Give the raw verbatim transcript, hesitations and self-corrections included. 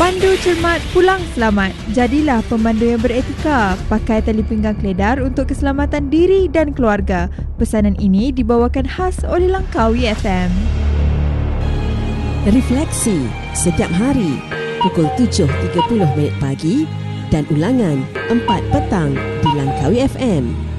Pandu cermat, pulang selamat. Jadilah pemandu yang beretika. Pakai tali pinggang keledar untuk keselamatan diri dan keluarga. Pesanan ini dibawakan khas oleh Langkawi F M. Refleksi setiap hari pukul tujuh tiga puluh minit pagi dan ulangan empat petang di Langkawi F M.